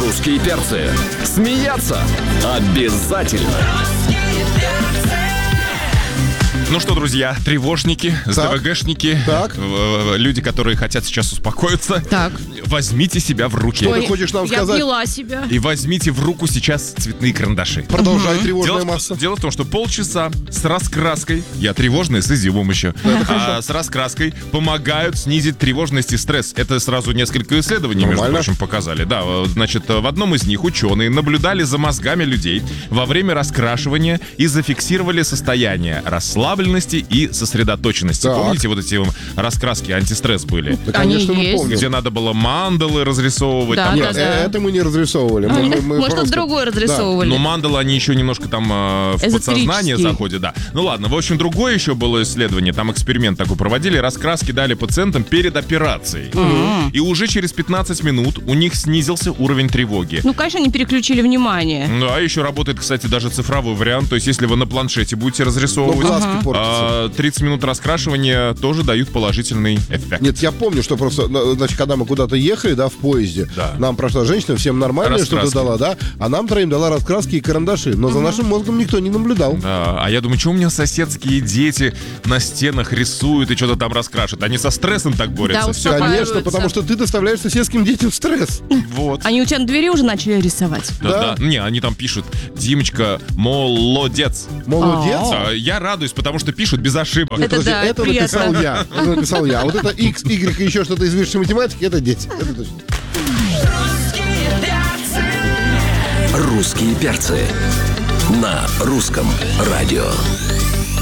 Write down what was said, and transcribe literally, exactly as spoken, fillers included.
Русские перцы. Смеяться обязательно. Ну что, друзья, тревожники, ЗВГшники, Так. э, люди, которые хотят сейчас успокоиться, Так. возьмите себя в руки. Что ты хочешь нам я сказать? обняла себя. И возьмите в руку сейчас цветные карандаши. Продолжай, тревожная Дело в, масса. дело в том, что полчаса с раскраской, я тревожный с изюмом еще, а, с раскраской помогают снизить тревожность и стресс. Это сразу несколько исследований, между Нормально. прочим, показали. Да, значит, в одном из них ученые наблюдали за мозгами людей во время раскрашивания и зафиксировали состояние расслабленности и сосредоточенности. Так. Помните, вот эти раскраски антистресс были? Да, Они конечно, мы есть. помним. Где надо было мандалы разрисовывать. Да, там да, Нет, да. э, это мы не разрисовывали. Мы- мы- мы Может, просто- что-то другое Да. разрисовывали. Но мандалы, они еще немножко там э, в Эзотерические. подсознание заходят, да. Ну ладно, в общем, другое еще было исследование, там эксперимент такой проводили, раскраски дали пациентам перед операцией. И уже через пятнадцать минут у них снизился уровень тревоги. Ну, конечно, они переключили внимание. Да, еще работает, кстати, даже цифровой вариант. То есть, если вы на планшете будете Ну, разрисовывать, глазки портятся. а, тридцать минут раскрашивания тоже дают положительный эффект. Нет, я помню, что просто, на- значит, когда мы куда-то ехали, да, в поезде, Да. нам прошла женщина, всем нормальное Раскраски. что-то дала, да, а нам троим дала раскраски и карандаши, но за нашим мозгом никто не наблюдал. Да, а я думаю, что у меня соседские дети на стенах рисуют и что-то там раскрашивают. Они со стрессом так борются. Да, Все, успокаиваются. Конечно, потому что ты доставляешь соседским детям стресс. вот. Они у тебя на двери уже начали рисовать. Да, Да? да. Не, они там пишут: Димочка, молодец. Молодец. А, Я радуюсь, потому что пишут без ошибок. Это Подожди, да, это приятно. написал я. Это написал я. А вот это X, Y и еще что-то из высшей математики, это дети. Это точно. Русские перцы. На русском радио.